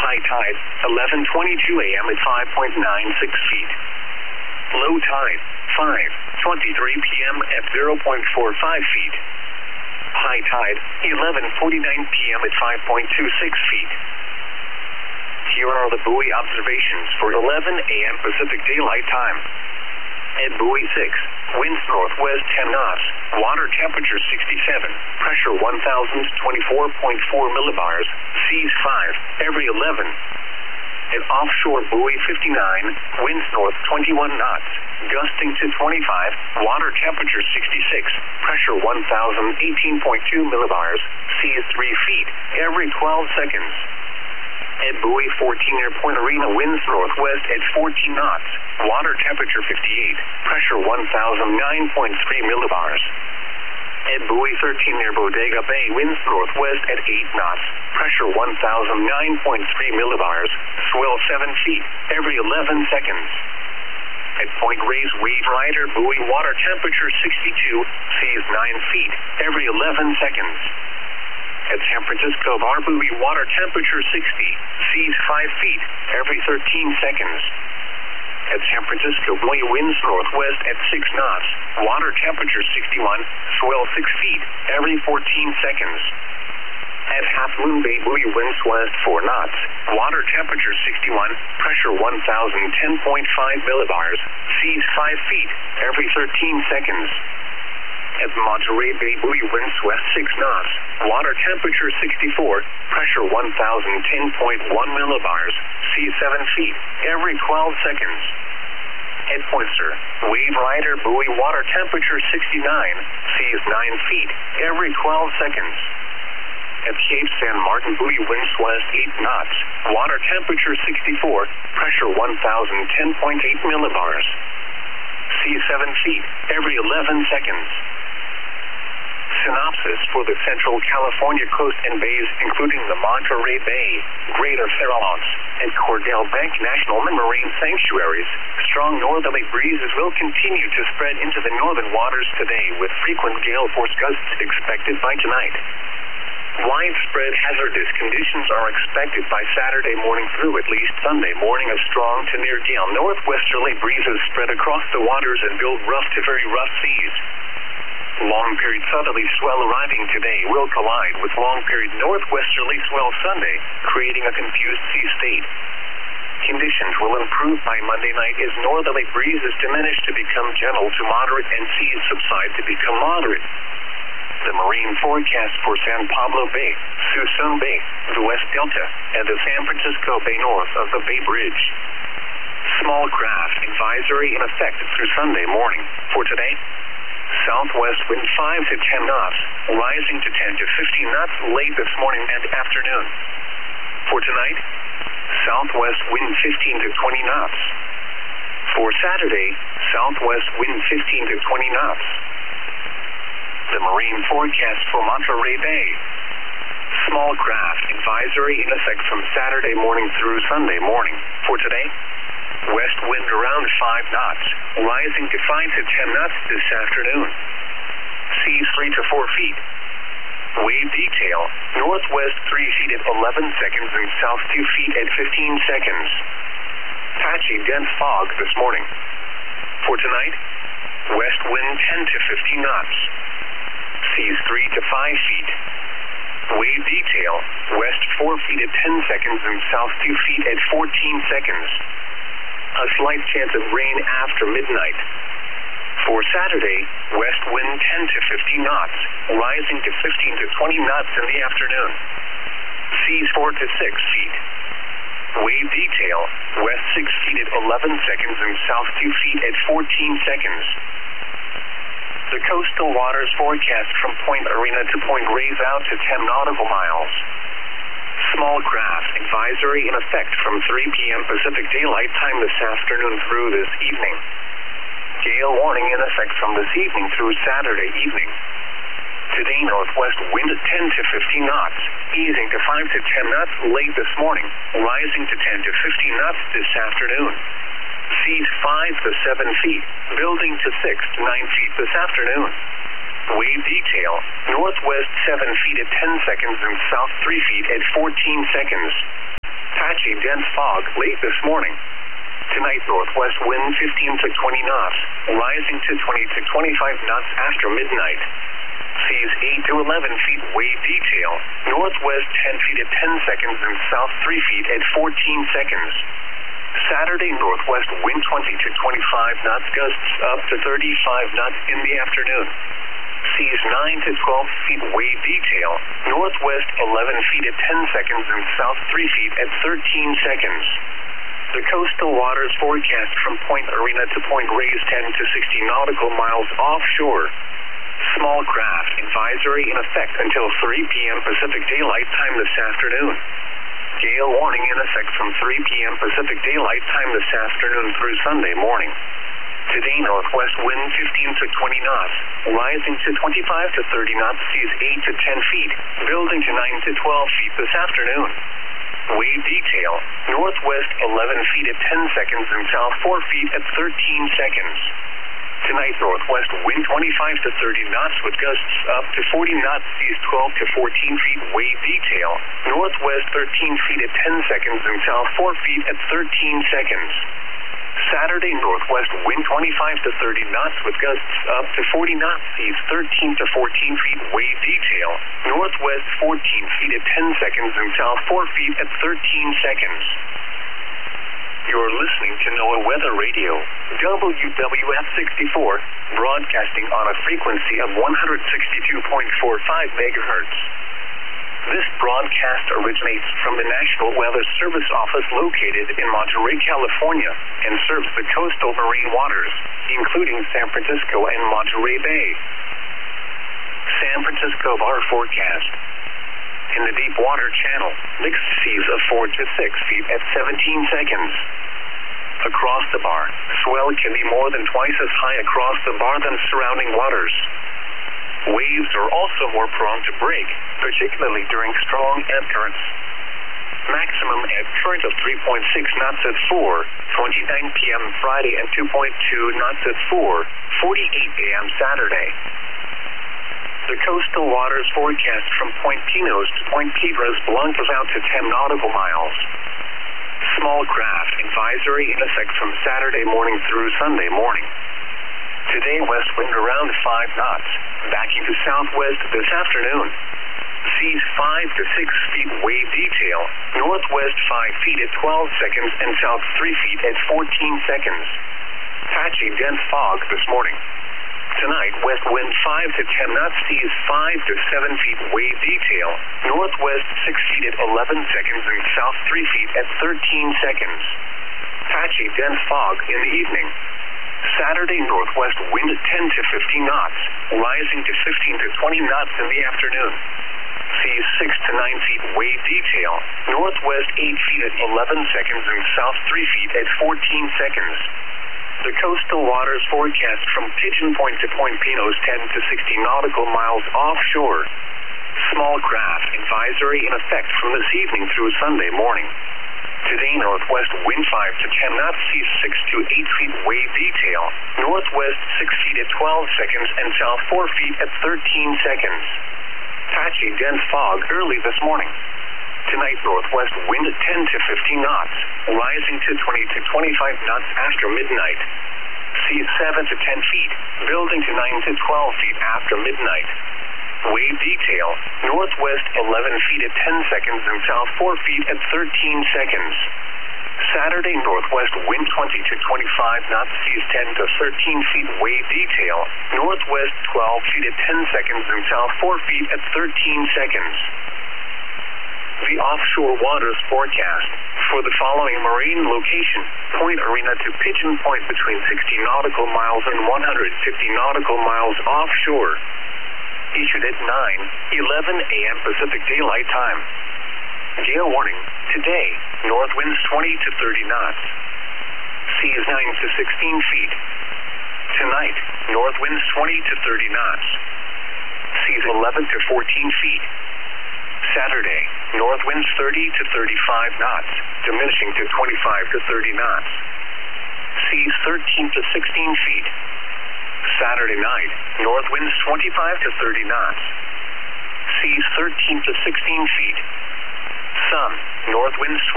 High tide, 11:22 a.m. at 5.96 feet. Low tide, 5:23 p.m. at 0.45 feet. High tide, 11:49 p.m. at 5.26 feet. Here are the buoy observations for 11 a.m. Pacific Daylight Time. At buoy 6, winds northwest 10 knots, water temperature 67, pressure 1,024.4 millibars, seas 5, every 11. At offshore buoy 59, winds north 21 knots, gusting to 25, water temperature 66, pressure 1,018.2 millibars, seas 3 feet, every 12 seconds. At buoy 14 near Point Arena, winds northwest at 14 knots, water temperature 58, pressure 1,009.3 millibars. At buoy 13 near Bodega Bay, winds northwest at 8 knots, pressure 1,009.3 millibars, swell 7 feet, every 11 seconds. At Point Reyes Wave Rider, buoy water temperature 62, seas 9 feet, every 11 seconds. At San Francisco Bar, buoy water temperature 60, seas 5 feet, every 13 seconds. At San Francisco buoy, winds northwest at 6 knots, water temperature 61, swell 6 feet, every 14 seconds. At Half Moon Bay, buoy, winds west 4 knots, water temperature 61, pressure 1,010.5 millibars, seas 5 feet, every 13 seconds. At Monterey Bay, buoy, winds west 6 knots, water temperature 64, pressure 1,010.1 millibars, seas 7 feet, every 12 seconds. At Point Sur, Wave Rider, buoy, water temperature 69, seas 9 feet, every 12 seconds. At Cape San Martin, buoy, winds west 8 knots, water temperature 64, pressure 1,010.8 millibars, seas 7 feet, every 11 seconds. Synopsis for the Central California coast and bays, including the Monterey Bay, Greater Farallones, and Cordell Bank National Marine Sanctuaries. Strong northerly breezes will continue to spread into the northern waters today, with frequent gale force gusts expected by tonight. Widespread hazardous conditions are expected by Saturday morning through at least Sunday morning. Of strong to near gale northwesterly breezes spread across the waters and build rough to very rough seas. Long-period southerly swell arriving today will collide with long-period northwesterly swell Sunday, creating a confused sea state. Conditions will improve by Monday night as northerly breezes diminish to become gentle to moderate and seas subside to become moderate. The marine forecast for San Pablo Bay, Suisun Bay, the West Delta, and the San Francisco Bay north of the Bay Bridge. Small craft advisory in effect through Sunday morning. For today, southwest wind 5 to 10 knots, rising to 10 to 15 knots late this morning and afternoon. For tonight, southwest wind 15 to 20 knots. For Saturday, southwest wind 15 to 20 knots. The marine forecast for Monterey Bay. Small craft advisory in effect from Saturday morning through Sunday morning. For today, west wind around 5 knots, rising to 5 to 10 knots this afternoon. Seas 3 to 4 feet. Wave detail, northwest 3 feet at 11 seconds and south 2 feet at 15 seconds. Patchy dense fog this morning. For tonight, west wind 10 to 15 knots. Seas 3 to 5 feet. Wave detail, west 4 feet at 10 seconds and south 2 feet at 14 seconds. A slight chance of rain after midnight. For Saturday, west wind 10 to 15 knots, rising to 15 to 20 knots in the afternoon. Seas 4 to 6 feet. Wave detail, west 6 feet at 11 seconds and south 2 feet at 14 seconds. The coastal waters forecast from Point Arena to Point Reyes out to 10 nautical miles. Small craft advisory in effect from 3 p.m. Pacific Daylight Time this afternoon through this evening. Gale warning in effect from this evening through Saturday evening. Today, northwest wind 10 to 15 knots, easing to 5 to 10 knots late this morning, rising to 10 to 15 knots this afternoon. Seas 5 to 7 feet, building to 6 to 9 feet this afternoon. Wave detail, northwest 7 feet at 10 seconds and south 3 feet at 14 seconds. Patchy dense fog late this morning. Tonight, northwest wind 15 to 20 knots, rising to 20 to 25 knots after midnight. Seas 8 to 11 feet wave detail, northwest 10 feet at 10 seconds and south 3 feet at 14 seconds. Saturday, northwest wind 20 to 25 knots, gusts up to 35 knots in the afternoon. Seas 9 to 12 feet wave detail, northwest 11 feet at 10 seconds and south 3 feet at 13 seconds. The coastal waters forecast from Point Arena to Point Reyes 10 to 60 nautical miles offshore. Small craft advisory in effect until 3 p.m. Pacific Daylight Time this afternoon. Gale warning in effect from 3 p.m. Pacific Daylight Time this afternoon through Sunday morning. Today, northwest wind 15 to 20 knots, rising to 25 to 30 knots, seas 8 to 10 feet, building to 9 to 12 feet this afternoon. Wave detail, northwest 11 feet at 10 seconds and south 4 feet at 13 seconds. Tonight, northwest wind 25 to 30 knots with gusts up to 40 knots, seas 12 to 14 feet, wave detail, northwest 13 feet at 10 seconds and south 4 feet at 13 seconds. Saturday, northwest wind 25 to 30 knots with gusts up to 40 knots, seas 13 to 14 feet, wave detail, northwest 14 feet at 10 seconds and south 4 feet at 13 seconds. You're listening to NOAA Weather Radio, WWF 64, broadcasting on a frequency of 162.45 megahertz. This broadcast originates from the National Weather Service Office located in Monterey, California, and serves the coastal marine waters, including San Francisco and Monterey Bay. San Francisco bar forecast. In the deep water channel, mixed seas of 4 to 6 feet at 17 seconds. Across the bar, swell can be more than twice as high across the bar than surrounding waters. Waves are also more prone to break, particularly during strong ebb currents. Maximum ebb current of 3.6 knots at 4:29 p.m. Friday and 2.2 knots at 4:48 a.m. Saturday. The coastal waters forecast from Point Pinos to Point Piedras Blancas out to 10 nautical miles. Small craft advisory in effect from Saturday morning through Sunday morning. Today, west wind around 5 knots, backing to southwest this afternoon. Seas 5 to 6 feet wave detail, northwest 5 feet at 12 seconds and south 3 feet at 14 seconds. Patchy dense fog this morning. Tonight, west wind 5 to 10 knots, seas 5 to 7 feet wave detail, northwest 6 feet at 11 seconds and south 3 feet at 13 seconds. Patchy dense fog in the evening. Saturday, northwest wind 10 to 15 knots, rising to 15 to 20 knots in the afternoon. Seas 6 to 9 feet wave detail, northwest 8 feet at 11 seconds and south 3 feet at 14 seconds. The coastal waters forecast from Pigeon Point to Point Pinos 10 to 60 nautical miles offshore. Small craft advisory in effect from this evening through Sunday morning. Today, northwest wind 5 to 10 knots, seas 6 to 8 feet wave detail, northwest 6 feet at 12 seconds and south 4 feet at 13 seconds. Patchy dense fog early this morning. Tonight, northwest wind 10 to 15 knots, rising to 20 to 25 knots after midnight. Seas 7 to 10 feet, building to 9 to 12 feet after midnight. Wave detail, northwest 11 feet at 10 seconds and south 4 feet at 13 seconds. Saturday, northwest wind 20 to 25 knots, seas 10 to 13 feet wave detail, northwest 12 feet at 10 seconds and south 4 feet at 13 seconds. The offshore waters forecast for the following marine location, Point Arena to Pigeon Point between 60 nautical miles and 150 nautical miles offshore. Issued at 9:11 a.m. Pacific Daylight Time. Gale warning, today, north winds 20 to 30 knots. Seas 9 to 16 feet. Tonight, north winds 20 to 30 knots. Seas 11 to 14 feet. Saturday, north winds 30 to 35 knots, diminishing to 25 to 30 knots. Seas 13 to 16 feet. Saturday night, north winds 25 to 30 knots. Seas 13 to 16 feet. Sun, north winds